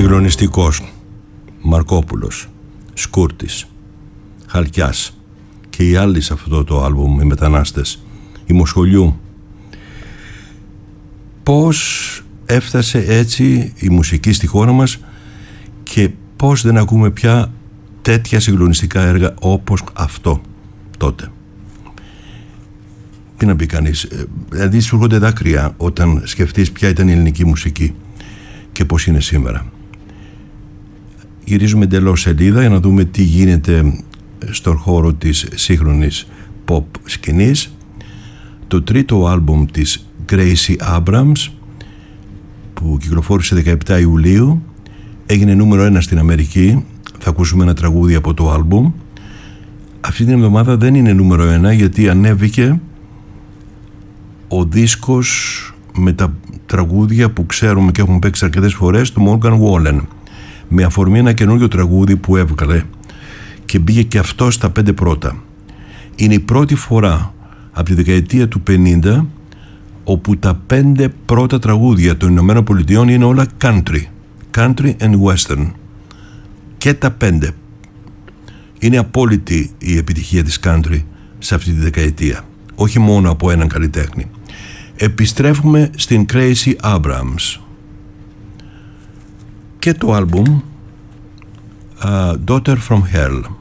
Συγκλονιστικός, Μαρκόπουλος, Σκούρτης, Χαλκιάς και οι άλλοι σε αυτό το άλμπουμ, οι μετανάστες, η Μοσχολιού. Πώς έφτασε έτσι η μουσική στη χώρα μας και πώς δεν ακούμε πια τέτοια συγκλονιστικά έργα όπως αυτό τότε. Τι να πει κανείς, δηλαδή σου έρχονται δάκρυα όταν σκεφτείς ποια ήταν η ελληνική μουσική και πώς είναι σήμερα. Γυρίζουμε εντελώς σελίδα για να δούμε τι γίνεται στον χώρο της σύγχρονης pop σκηνής. Το τρίτο άλμπουμ της Gracie Abrams, που κυκλοφόρησε 17 Ιουλίου, έγινε νούμερο 1 στην Αμερική. Θα ακούσουμε ένα τραγούδι από το άλμπουμ. Αυτή την εβδομάδα δεν είναι νούμερο 1 γιατί ανέβηκε ο δίσκος με τα τραγούδια που ξέρουμε και έχουμε παίξει αρκετές φορές του Morgan Wallen, με αφορμή ένα καινούριο τραγούδι που έβγαλε και μπήκε και αυτό στα 5 πρώτα. Είναι η πρώτη φορά από τη δεκαετία του 50 όπου τα 5 πρώτα τραγούδια των Ηνωμένων Πολιτειών είναι όλα country and western, και τα 5. Είναι απόλυτη η επιτυχία της country σε αυτή τη δεκαετία, όχι μόνο από έναν καλλιτέχνη. Επιστρέφουμε στην Gracie Abrams και το άλμπουμ Daughter from Hell.